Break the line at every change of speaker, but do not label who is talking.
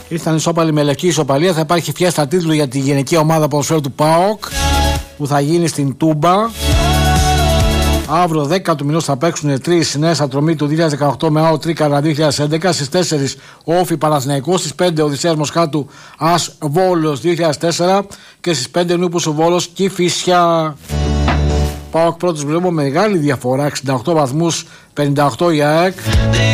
Ήρθαν ισόπαλοι με λευκή ισοπαλία. Θα υπάρχει φιέστα τίτλου για τη γυναικεία ομάδα ποδοσφαίρου του ΠΑΟΚ που θα γίνει στην Τούμπα. Αύριο 10 του μηνός θα παίξουν 3 νέες ατρομή του 2018 με ΑΟ Τρίκαρα 2011. Στις 4 Όφι Παναθηναϊκός, στις 5 Οδυσσέας Μοσχάτου ΑΣ Βόλος 2004 και στις 5 Νούπους Βόλος Κηφισιά. ΠΑΟΚ πρώτος βλέπω με μεγάλη διαφορά, 68 βαθμούς, 58 η ΑΕΚ.